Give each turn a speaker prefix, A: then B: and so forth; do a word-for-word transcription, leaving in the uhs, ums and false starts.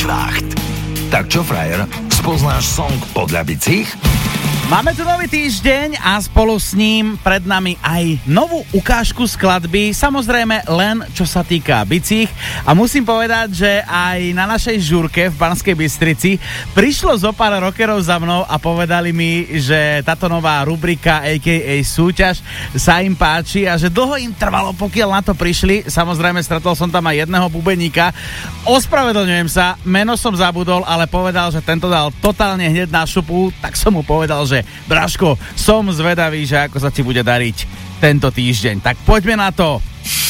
A: Schwacht. Tak čo, frajer, spoznáš song podľa bicích?
B: Máme tu nový týždeň a spolu s ním pred nami aj novú ukážku skladby, samozrejme len čo sa týka bicích. A musím povedať, že aj na našej žúrke v Banskej Bystrici prišlo zo pár rockerov za mnou a povedali mi, že táto nová rubrika á ká á súťaž sa im páči a že dlho im trvalo, pokiaľ na to prišli. Samozrejme, stretol som tam aj jedného bubeníka. Ospravedlňujem sa, meno som zabudol, ale povedal, že tento dal totálne hneď na šupu, tak som mu povedal, že Braško, som zvedavý, že ako sa ti bude dariť tento týždeň. Tak poďme na to.